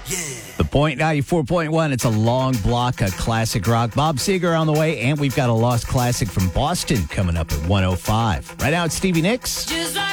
The Point 94.1, it's a long block of classic rock. Bob Seger on the way, and we've got a lost classic from Boston coming up at 105. Right now, it's Stevie Nicks. Just like